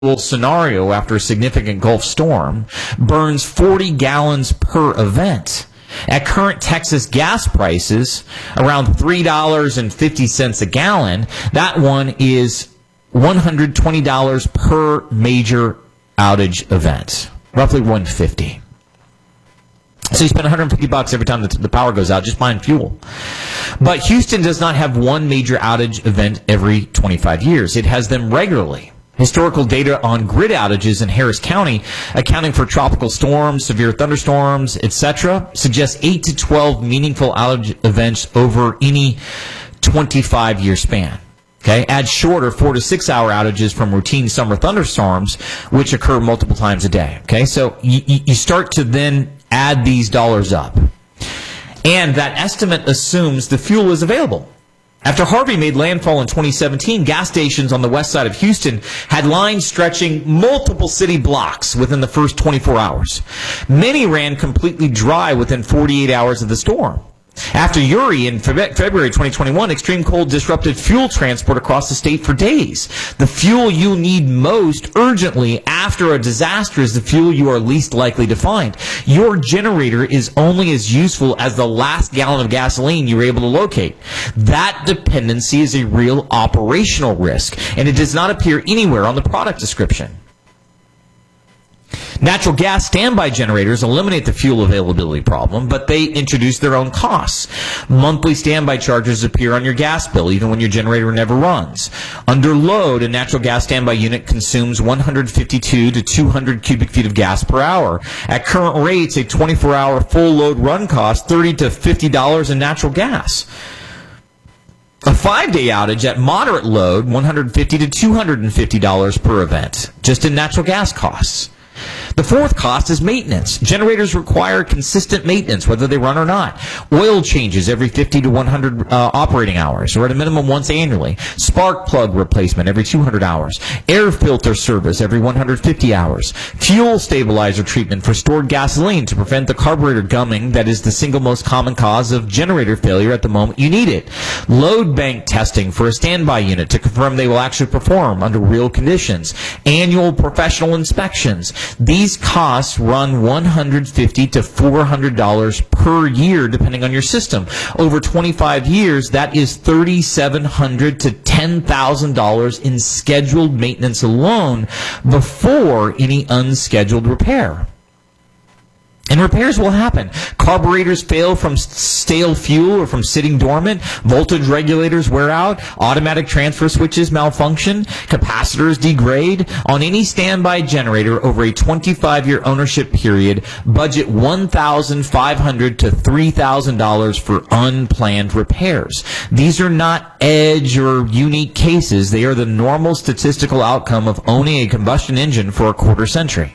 scenario after a significant Gulf storm burns 40 gallons per event. At current Texas gas prices, around $3.50 a gallon, that one is $120 per major outage event, roughly $150. So you spend $150 every time the power goes out just buying fuel. But Houston does not have one major outage event every 25 years. It has them regularly. Historical data on grid outages in Harris County, accounting for tropical storms, severe thunderstorms, etc., suggests 8 to 12 meaningful outage events over any 25-year span. Okay, add shorter 4 to 6 hour outages from routine summer thunderstorms, which occur multiple times a day. Okay, so you start to then add these dollars up. And that estimate assumes the fuel is available. After Harvey made landfall in 2017, gas stations on the west side of Houston had lines stretching multiple city blocks within the first 24 hours. Many ran completely dry within 48 hours of the storm. After Uri in February 2021, extreme cold disrupted fuel transport across the state for days. The fuel you need most urgently after a disaster is the fuel you are least likely to find. Your generator is only as useful as the last gallon of gasoline you were able to locate. That dependency is a real operational risk, and it does not appear anywhere on the product description. Natural gas standby generators eliminate the fuel availability problem, but they introduce their own costs. Monthly standby charges appear on your gas bill, even when your generator never runs. Under load, a natural gas standby unit consumes 152 to 200 cubic feet of gas per hour. At current rates, a 24-hour full load run costs $30 to $50 in natural gas. A 5-day outage at moderate load, $150 to $250 per event, just in natural gas costs. The fourth cost is maintenance. Generators require consistent maintenance, whether they run or not. Oil changes every 50 to 100 operating hours, or at a minimum once annually. Spark plug replacement every 200 hours. Air filter service every 150 hours. Fuel stabilizer treatment for stored gasoline to prevent the carburetor gumming that is the single most common cause of generator failure at the moment you need it. Load bank testing for a standby unit to confirm they will actually perform under real conditions. Annual professional inspections. These costs run $150 to $400 per year, depending on your system. Over 25 years, that is $3,700 to $10,000 in scheduled maintenance alone before any unscheduled repair. And repairs will happen. Carburetors fail from stale fuel or from sitting dormant. Voltage regulators wear out. Automatic transfer switches malfunction. Capacitors degrade. On any standby generator over a 25-year ownership period, budget $1,500 to $3,000 for unplanned repairs. These are not edge or unique cases. They are the normal statistical outcome of owning a combustion engine for a quarter century.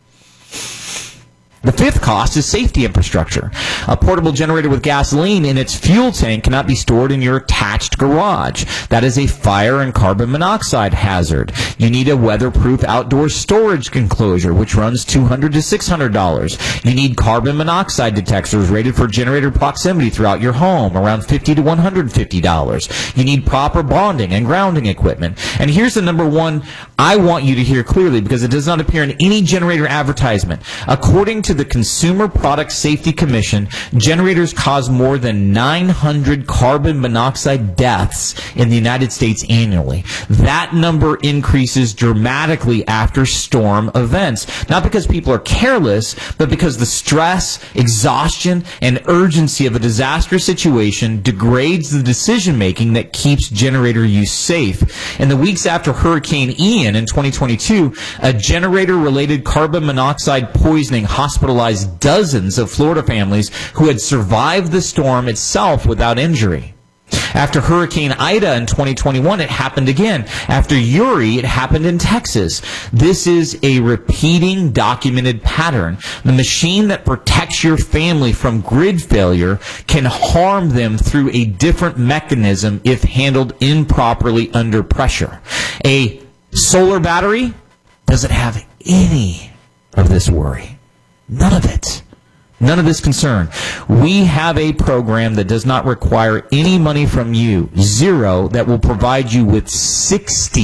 The fifth cost is safety infrastructure. A portable generator with gasoline in its fuel tank cannot be stored in your attached garage. That is a fire and carbon monoxide hazard. You need a weatherproof outdoor storage enclosure, which runs $200 to $600. You need carbon monoxide detectors rated for generator proximity throughout your home, around $50 to $150. You need proper bonding and grounding equipment. And here's the number one I want you to hear clearly, because it does not appear in any generator advertisement. According to the Consumer Product Safety Commission, generators cause more than 900 carbon monoxide deaths in the United States annually. That number increases dramatically after storm events, not because people are careless, but because the stress, exhaustion, and urgency of a disaster situation degrades the decision-making that keeps generator use safe. In the weeks after Hurricane Ian in 2022, a generator-related carbon monoxide poisoning hospitalized dozens of Florida families who had survived the storm itself without injury. After Hurricane Ida in 2021, it happened again. After Uri, it happened in Texas. This is a repeating, documented pattern. The machine that protects your family from grid failure can harm them through a different mechanism if handled improperly under pressure. A solar battery doesn't have any of this worry. None of it. None of this concern. We have a program that does not require any money from you, zero, that will provide you with 60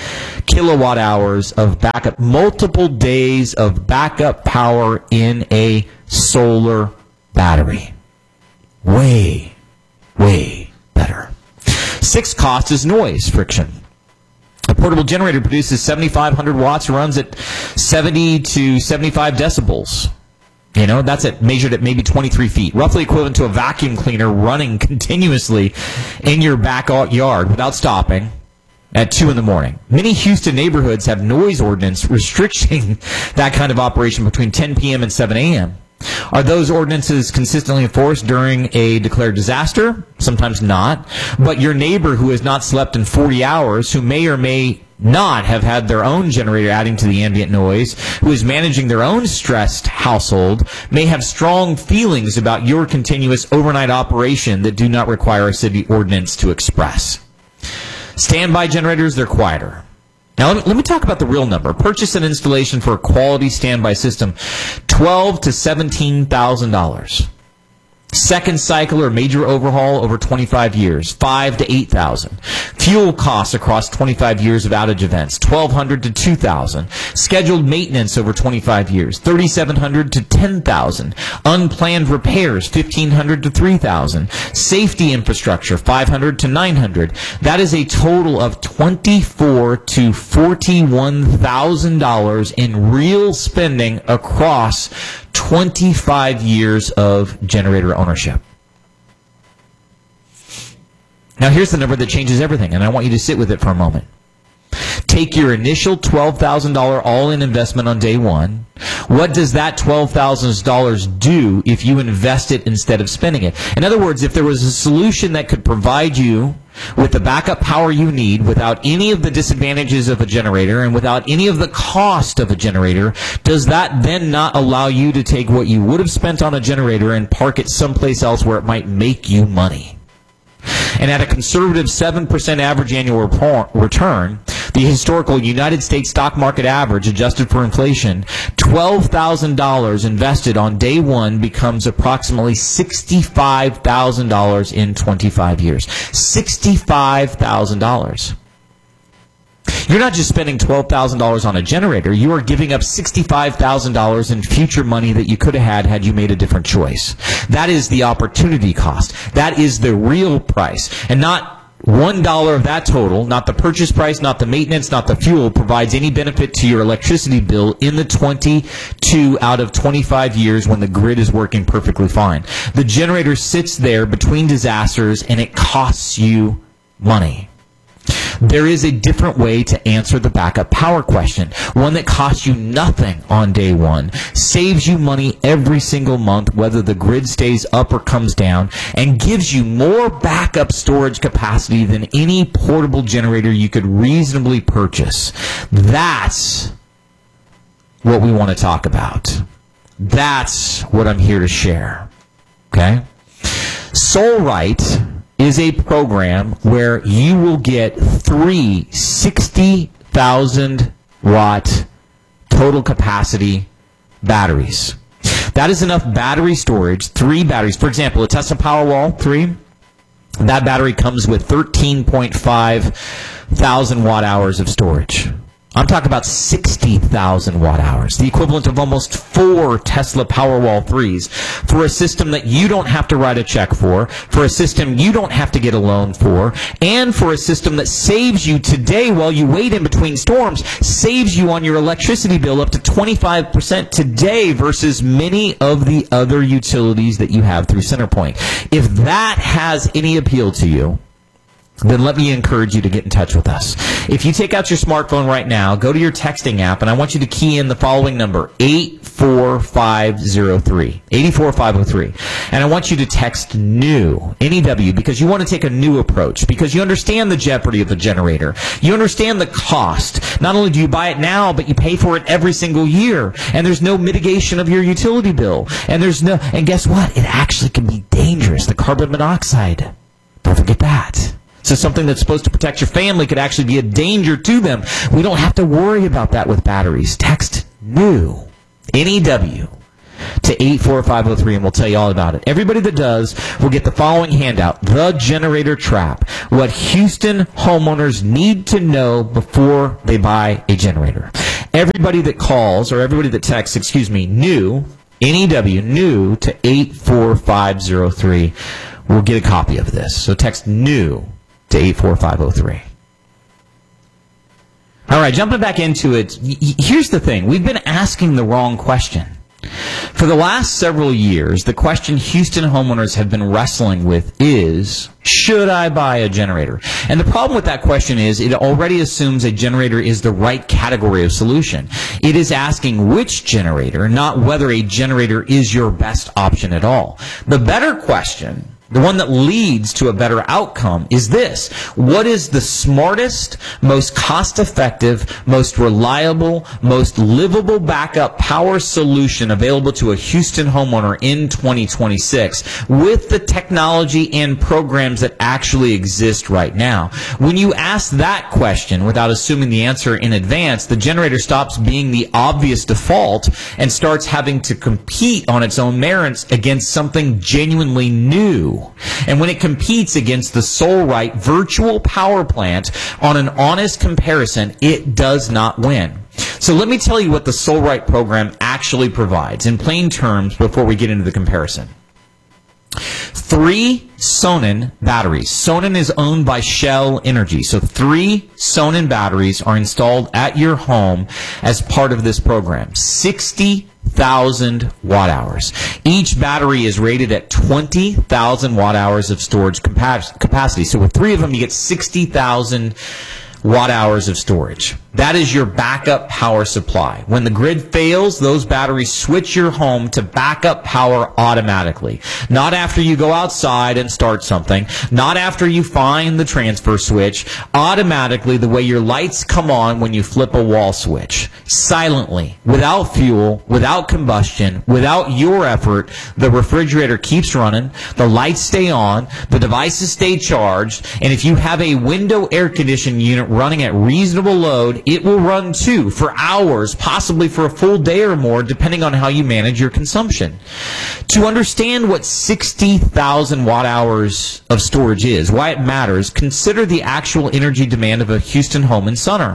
kilowatt hours of backup, multiple days of backup power in a solar battery. Way, way better. Sixth cost is noise friction. A portable generator produces 7,500 watts, runs at 70 to 75 decibels. You know, that's measured at maybe 23 feet, roughly equivalent to a vacuum cleaner running continuously in your backyard without stopping at 2 in the morning. Many Houston neighborhoods have noise ordinance restricting that kind of operation between 10 p.m. and 7 a.m. Are those ordinances consistently enforced during a declared disaster? Sometimes not. But your neighbor who has not slept in 40 hours, who may or may not have had their own generator adding to the ambient noise, who is managing their own stressed household, may have strong feelings about your continuous overnight operation that do not require a city ordinance to express. Standby generators, they're quieter. Now, let me talk about the real number. Purchase and installation for a quality standby system, $12,000 to $17,000. Second cycle or major overhaul over 25 years, $5,000 to $8,000. Fuel costs across 25 years of outage events, $1,200 to $2,000. Scheduled maintenance over 25 years, $3,700 to $10,000. Unplanned repairs, $1,500 to $3,000. Safety infrastructure, $500 to $900. That is a total of $24,000 to $41,000 in real spending across 25 years of generator ownership. Now here's the number that changes everything, and I want you to sit with it for a moment. Take your initial $12,000 all-in investment on day one. What does that $12,000 do if you invest it instead of spending it? In other words, if there was a solution that could provide you with the backup power you need without any of the disadvantages of a generator and without any of the cost of a generator, does that then not allow you to take what you would have spent on a generator and park it someplace else where it might make you money? And at a conservative 7% average annual return, the historical United States stock market average, adjusted for inflation, $12,000 invested on day one becomes approximately $65,000 in 25 years. $65,000. You're not just spending $12,000 on a generator. You are giving up $65,000 in future money that you could have had you made a different choice. That is the opportunity cost. That is the real price. And not $1 of that total, not the purchase price, not the maintenance, not the fuel, provides any benefit to your electricity bill in the 22 out of 25 years when the grid is working perfectly fine. The generator sits there between disasters and it costs you money. There is a different way to answer the backup power question, one that costs you nothing on day one, saves you money every single month, whether the grid stays up or comes down, and gives you more backup storage capacity than any portable generator you could reasonably purchase. That's what we want to talk about. That's what I'm here to share. Okay? SolRite is a program where you will get 3 60,000 watt total capacity batteries. That is enough battery storage, 3 batteries. For example, a Tesla Powerwall 3, that battery comes with 13.5 thousand watt hours of storage. I'm talking about 60,000 watt hours, the equivalent of almost 4 Tesla Powerwall 3s, for a system that you don't have to write a check for a system you don't have to get a loan for, and for a system that saves you today while you wait in between storms, saves you on your electricity bill up to 25% today versus many of the other utilities that you have through CenterPoint. If that has any appeal to you, then let me encourage you to get in touch with us. If you take out your smartphone right now, go to your texting app, and I want you to key in the following number, 84503, 84503. And I want you to text NEW, N-E-W, because you want to take a new approach, because you understand the jeopardy of a generator. You understand the cost. Not only do you buy it now, but you pay for it every single year, and there's no mitigation of your utility bill. And guess what? It actually can be dangerous, the carbon monoxide. Don't forget that. So something that's supposed to protect your family could actually be a danger to them. We don't have to worry about that with batteries. Text NEW, N-E-W, to 84503, and we'll tell you all about it. Everybody that does will get the following handout, The Generator Trap, what Houston homeowners need to know before they buy a generator. Everybody that calls, or everybody that texts, new, N-E-W, new to 84503 will get a copy of this. So text new to 84503. All right, jumping back into it, here's the thing. We've been asking the wrong question. For the last several years, the question Houston homeowners have been wrestling with is, should I buy a generator? And the problem with that question is it already assumes a generator is the right category of solution. It is asking which generator, not whether a generator is your best option at all. The better question, the one that leads to a better outcome, is this. What is the smartest, most cost-effective, most reliable, most livable backup power solution available to a Houston homeowner in 2026 with the technology and programs that actually exist right now? When you ask that question without assuming the answer in advance, the generator stops being the obvious default and starts having to compete on its own merits against something genuinely new. And when it competes against the SolRite virtual power plant on an honest comparison, it does not win. So let me tell you what the SolRite program actually provides in plain terms before we get into the comparison. 3 Sonnen batteries. Sonnen is owned by Shell Energy. So 3 Sonnen batteries are installed at your home as part of this program. 60,000 watt hours. Each battery is rated at 20,000 watt hours of storage capacity. So with 3 of them, you get 60,000 watt hours of storage. That is your backup power supply. When the grid fails, those batteries switch your home to backup power automatically. Not after you go outside and start something. Not after you find the transfer switch. Automatically, the way your lights come on when you flip a wall switch. Silently, without fuel, without combustion, without your effort, the refrigerator keeps running, the lights stay on, the devices stay charged, and if you have a window air conditioning unit running at reasonable load, it will run too for hours, possibly for a full day or more, depending on how you manage your consumption. To understand what 60,000 watt hours of storage is, why it matters, consider the actual energy demand of a Houston home in summer.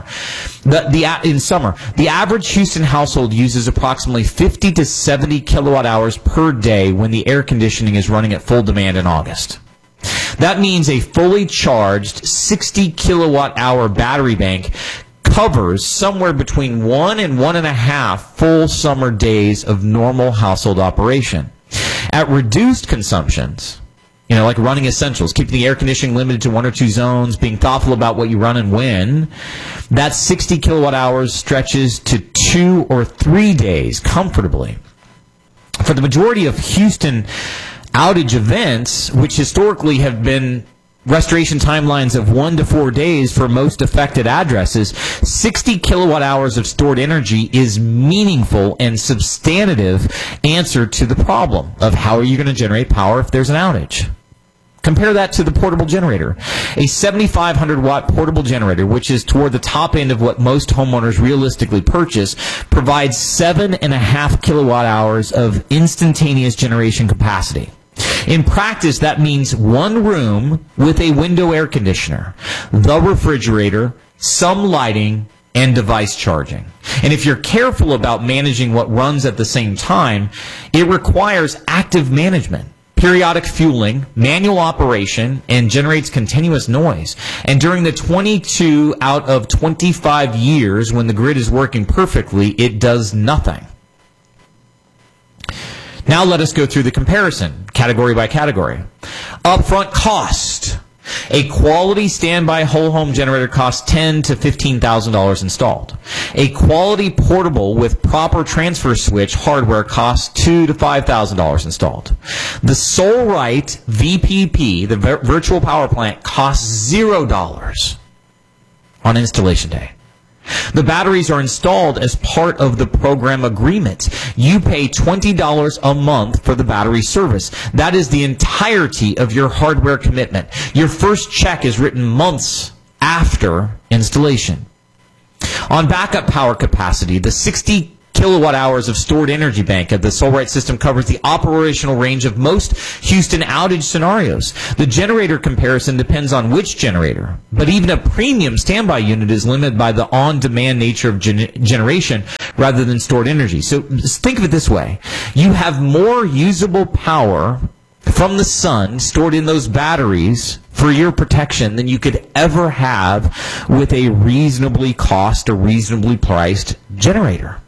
In summer, the average Houston household uses approximately 50 to 70 kilowatt hours per day when the air conditioning is running at full demand in August. That means a fully charged 60 kilowatt hour battery bank covers somewhere between 1 and 1.5 full summer days of normal household operation. At reduced consumptions, like running essentials, keeping the air conditioning limited to 1 or 2 zones, being thoughtful about what you run and when, that 60 kilowatt hours stretches to 2 or 3 days comfortably. For the majority of Houston outage events, which historically have been restoration timelines of 1 to 4 days for most affected addresses, 60 kilowatt hours of stored energy is meaningful and substantive answer to the problem of how are you going to generate power if there's an outage. Compare that to the portable generator. A 7,500 watt portable generator, which is toward the top end of what most homeowners realistically purchase, provides 7.5 kilowatt hours of instantaneous generation capacity. In practice, that means one room with a window air conditioner, the refrigerator, some lighting, and device charging. And if you're careful about managing what runs at the same time, it requires active management, periodic fueling, manual operation, and generates continuous noise. And during the 22 out of 25 years when the grid is working perfectly, it does nothing. Now let us go through the comparison, category by category. Upfront cost. A quality standby whole home generator costs $10,000 to $15,000 installed. A quality portable with proper transfer switch hardware costs $2,000 to $5,000 installed. The SolRite VPP, the virtual power plant, costs $0 on installation day. The batteries are installed as part of the program agreement. You pay $20 a month for the battery service. That is the entirety of your hardware commitment. Your first check is written months after installation. On backup power capacity, the 60 kilowatt hours of stored energy bank. The SolRite system covers the operational range of most Houston outage scenarios. The generator comparison depends on which generator, but even a premium standby unit is limited by the on-demand nature of generation rather than stored energy. So just think of it this way. You have more usable power from the sun stored in those batteries for your protection than you could ever have with a reasonably cost or reasonably priced generator.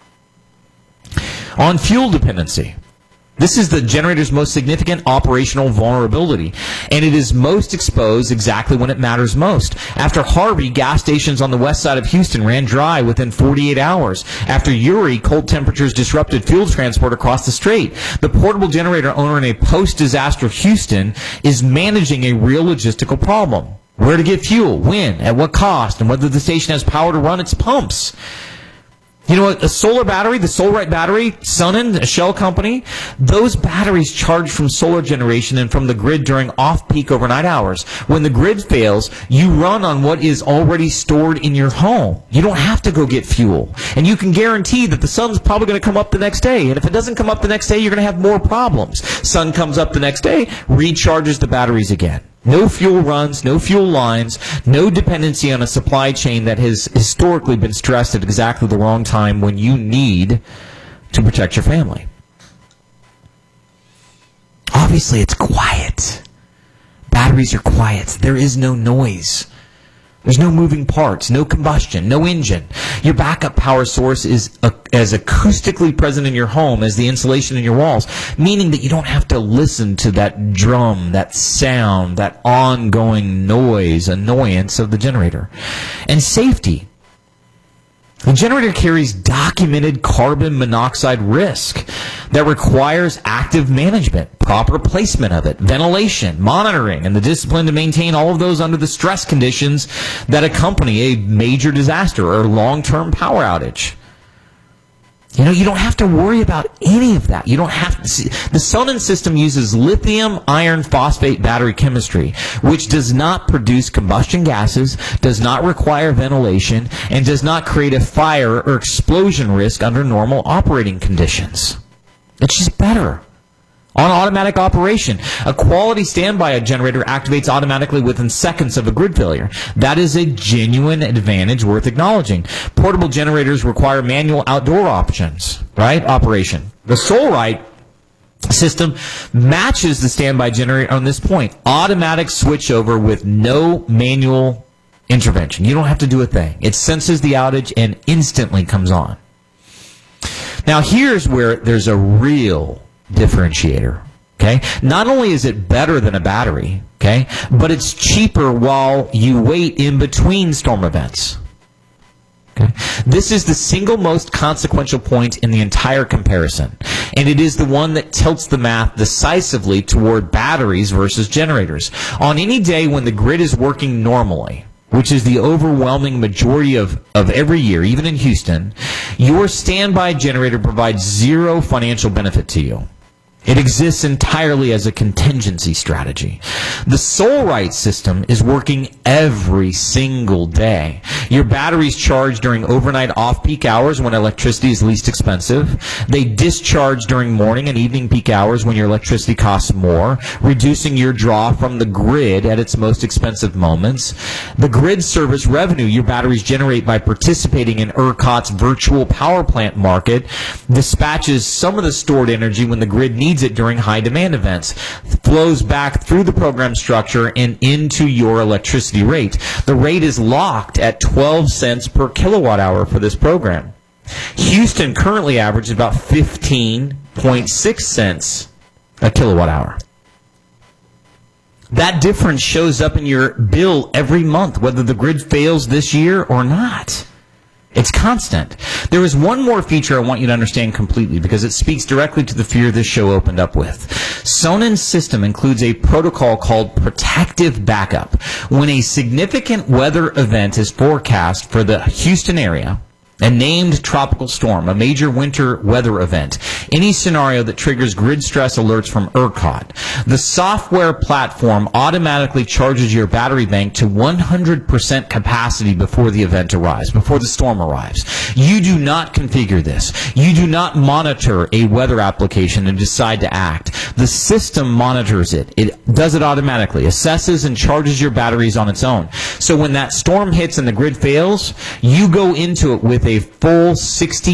On fuel dependency. This is the generator's most significant operational vulnerability, and it is most exposed exactly when it matters most. After Harvey, gas stations on the west side of Houston ran dry within 48 hours. After Uri, cold temperatures disrupted fuel transport across the strait. The portable generator owner in a post-disaster Houston is managing a real logistical problem. Where to get fuel, when, at what cost, and whether the station has power to run its pumps. You know, a solar battery, the SolRite battery, Sunnen, a Shell company, those batteries charge from solar generation and from the grid during off-peak overnight hours. When the grid fails, you run on what is already stored in your home. You don't have to go get fuel. And you can guarantee that the sun's probably going to come up the next day. And if it doesn't come up the next day, you're going to have more problems. Sun comes up the next day, recharges the batteries again. No fuel runs, no fuel lines, no dependency on a supply chain that has historically been stressed at exactly the wrong time when you need to protect your family. Obviously, it's quiet. Batteries are quiet. There is no noise. There's no moving parts, no combustion, no engine. Your backup power source is as acoustically present in your home as the insulation in your walls, meaning that you don't have to listen to that drum, that sound, that ongoing noise, annoyance of the generator. And safety. The generator carries documented carbon monoxide risk that requires active management, proper placement of it, ventilation, monitoring, and the discipline to maintain all of those under the stress conditions that accompany a major disaster or long-term power outage. You know, you don't have to worry about any of that. You don't have to see. The Sunnen system uses lithium iron phosphate battery chemistry, which does not produce combustion gases, does not require ventilation, and does not create a fire or explosion risk under normal operating conditions. It's just better. On automatic operation, a quality standby generator activates automatically within seconds of a grid failure. That is a genuine advantage worth acknowledging. Portable generators require manual outdoor options, right? Operation. The SolRite system matches the standby generator on this point. Automatic switchover with no manual intervention. You don't have to do a thing. It senses the outage and instantly comes on. Now here's where there's a real differentiator, okay? Not only is it better than a battery, okay, but it's cheaper while you wait in between storm events. Okay? This is the single most consequential point in the entire comparison, and it is the one that tilts the math decisively toward batteries versus generators. On any day when the grid is working normally, which is the overwhelming majority of every year, even in Houston, your standby generator provides zero financial benefit to you. It exists entirely as a contingency strategy. The SolRite system is working every single day. Your batteries charge during overnight off-peak hours when electricity is least expensive. They discharge during morning and evening peak hours when your electricity costs more, reducing your draw from the grid at its most expensive moments. The grid service revenue your batteries generate by participating in ERCOT's virtual power plant market dispatches some of the stored energy when the grid needs it during high demand events, flows back through the program structure and into your electricity rate. The rate is locked at 12 cents per kilowatt hour for this program. Houston currently averages about 15.6 cents a kilowatt hour. That difference shows up in your bill every month, whether the grid fails this year or not. It's constant. There is one more feature I want you to understand completely because it speaks directly to the fear this show opened up with. Sonnen's system includes a protocol called protective backup. When a significant weather event is forecast for the Houston area, a named tropical storm, a major winter weather event, any scenario that triggers grid stress alerts from ERCOT. The software platform automatically charges your battery bank to 100% capacity before the event arrives, before the storm arrives. You do not configure this. You do not monitor a weather application and decide to act. The system monitors it. It does it automatically, assesses and charges your batteries on its own. So when that storm hits and the grid fails, you go into it with a full 60